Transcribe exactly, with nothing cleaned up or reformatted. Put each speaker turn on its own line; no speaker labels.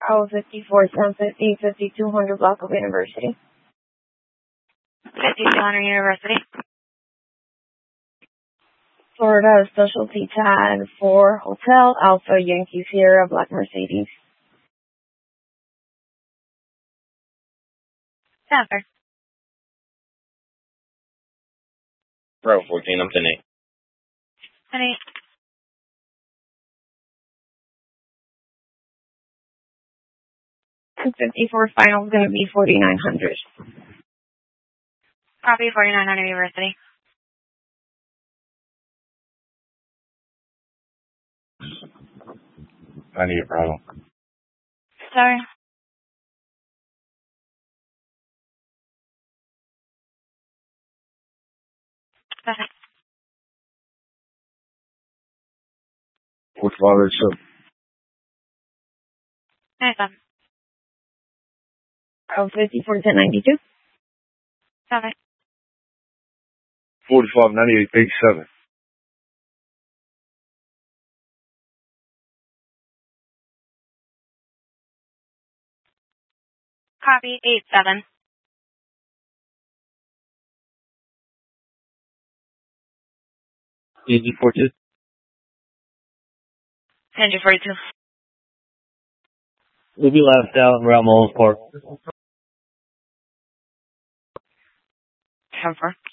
Bravo fifty-four, ten fifty, fifty-two hundred block of University.
fifty-two hundred University.
Florida Specialty Tag for Hotel Alpha Yankee Sierra Black Mercedes.
Denver.
Bravo fourteen, I'm ten eight.
ten eight.
ten fifty-four final is going to be forty-nine hundred.
Copy, forty-nine hundred University.
I need a Bravo.
Sorry. Seven.
What's father so?
ninety-seven.
Bravo fifty-four, ten ninety-two.
Seven.
forty-five, ninety-eight, eighty-seven.
Copy, eight seven.
E G forty-two.
ten forty-two.
We'll be left out in Ramos Park.
ten four.